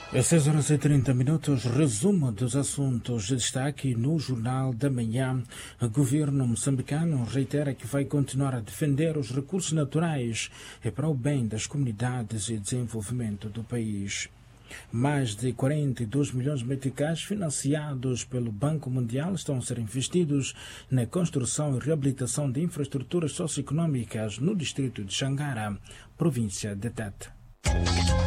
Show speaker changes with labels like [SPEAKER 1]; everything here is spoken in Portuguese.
[SPEAKER 1] Às 6h30, resumo dos assuntos de destaque no Jornal da Manhã. O governo moçambicano reitera que vai continuar a defender os recursos naturais e para o bem das comunidades e desenvolvimento do país. Mais de 42 milhões de meticais financiados pelo Banco Mundial estão a ser investidos na construção e reabilitação de infraestruturas socioeconômicas no distrito de Xangara, província de Tete.